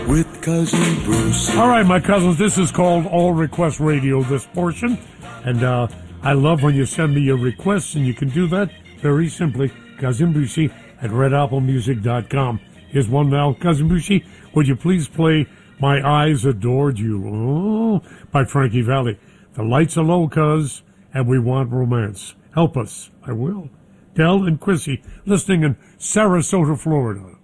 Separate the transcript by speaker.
Speaker 1: with Cousin Bruce.
Speaker 2: All right, my cousins, this is called All Request Radio, this portion. And I love when you send me your requests, and you can do that very simply. Cousin Brucey at redapplemusic.com. Here's one now. Cousin Brucey, would you please play My Eyes Adored You by Frankie Valli. The lights are low, cuz, and we want romance. Help us. I will. Del and Chrissy, listening in Sarasota, Florida.